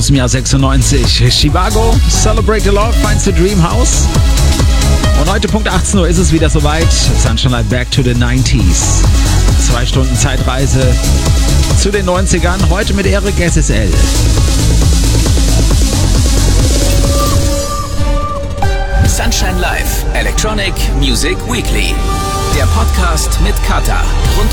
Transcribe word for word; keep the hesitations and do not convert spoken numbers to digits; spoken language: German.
aus dem Jahr sechsundneunzig. Chivago, Celebrate the Love, Finds the Dream House. Und heute Punkt achtzehn Uhr ist es wieder soweit. Sunshine Light Back to the nineties. Zwei Stunden Zeitreise zu den neunzigern. Heute mit Eric S S L. Sunshine Live, Electronic Music Weekly. Der Podcast mit Kata. Rund